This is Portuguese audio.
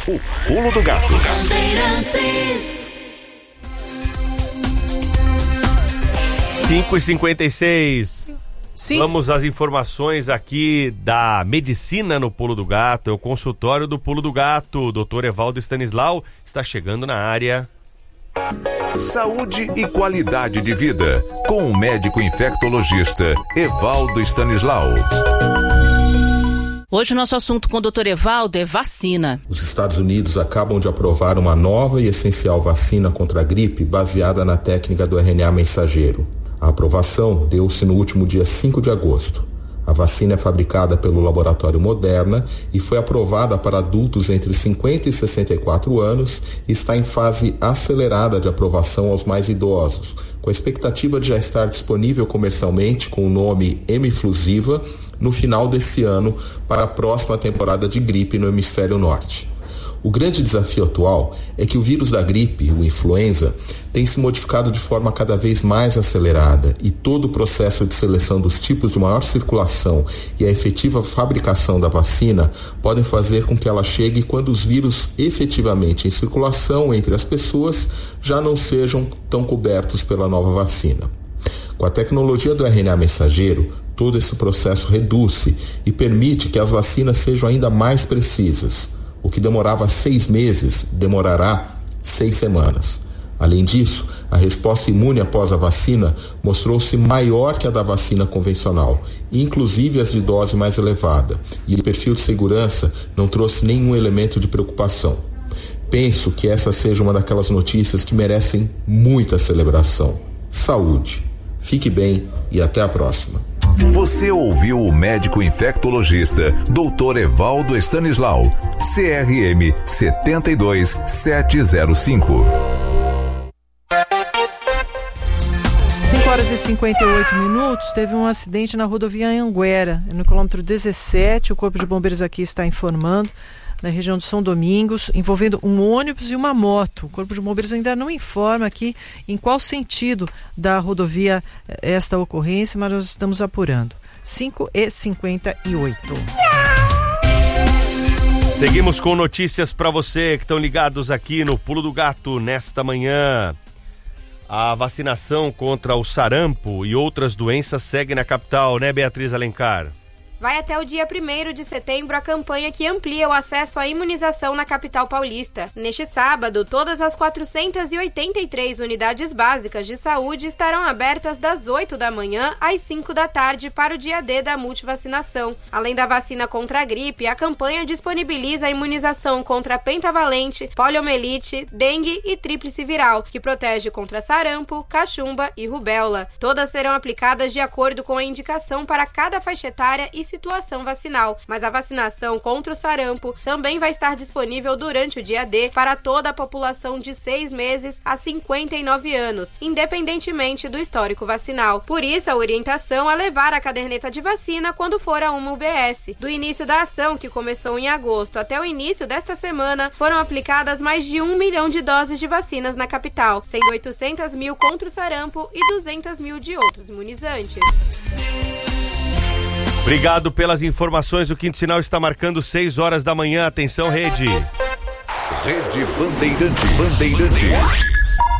O Pulo do Gato. 5h56. Sim. Vamos às informações aqui da medicina no Pulo do Gato. É o consultório do Pulo do Gato. O Dr. Evaldo Stanislau está chegando na área. Saúde e qualidade de vida, com o médico infectologista Evaldo Stanislau. Hoje o nosso assunto com o Dr. Evaldo é vacina. Os Estados Unidos acabam de aprovar uma nova e essencial vacina contra a gripe baseada na técnica do RNA mensageiro. A aprovação deu-se no último dia 5 de agosto. A vacina é fabricada pelo laboratório Moderna e foi aprovada para adultos entre 50 e 64 anos e está em fase acelerada de aprovação aos mais idosos, com a expectativa de já estar disponível comercialmente com o nome Emiflusiva no final desse ano para a próxima temporada de gripe no hemisfério norte. O grande desafio atual é que o vírus da gripe, o influenza, tem se modificado de forma cada vez mais acelerada e todo o processo de seleção dos tipos de maior circulação e a efetiva fabricação da vacina podem fazer com que ela chegue quando os vírus efetivamente em circulação entre as pessoas já não sejam tão cobertos pela nova vacina. Com a tecnologia do RNA mensageiro, todo esse processo reduz-se e permite que as vacinas sejam ainda mais precisas. O que demorava 6 meses, demorará 6 semanas. Além disso, a resposta imune após a vacina mostrou-se maior que a da vacina convencional, inclusive as de dose mais elevada, e o perfil de segurança não trouxe nenhum elemento de preocupação. Penso que essa seja uma daquelas notícias que merecem muita celebração. Saúde. Fique bem e até a próxima. Você ouviu o médico infectologista Dr. Evaldo Stanislau, CRM 72705. 5h58. Teve um acidente na rodovia Anhanguera, no quilômetro 17. O Corpo de Bombeiros aqui está informando, na região de São Domingos, envolvendo um ônibus e uma moto. O Corpo de Bombeiros ainda não informa aqui em qual sentido da rodovia esta ocorrência, mas nós estamos apurando. 5h58. Seguimos com notícias para você que estão ligados aqui no Pulo do Gato nesta manhã. A vacinação contra o sarampo e outras doenças segue na capital, né, Beatriz Alencar? Vai até o dia 1º de setembro a campanha que amplia o acesso à imunização na capital paulista. Neste sábado, todas as 483 unidades básicas de saúde estarão abertas das 8 da manhã às 5 da tarde para o dia D da multivacinação. Além da vacina contra a gripe, a campanha disponibiliza a imunização contra pentavalente, poliomielite, dengue e tríplice viral, que protege contra sarampo, cachumba e rubéola. Todas serão aplicadas de acordo com a indicação para cada faixa etária e situação vacinal, mas a vacinação contra o sarampo também vai estar disponível durante o dia D para toda a população de 6 meses a 59 anos, independentemente do histórico vacinal. Por isso, a orientação é levar a caderneta de vacina quando for a uma UBS. Do início da ação, que começou em agosto, até o início desta semana, foram aplicadas mais de 1 milhão de doses de vacinas na capital, sendo 800 mil contra o sarampo e 200 mil de outros imunizantes. Obrigado pelas informações. O Quinto Sinal está marcando 6 horas da manhã. Atenção, Rede. Rede Bandeirantes.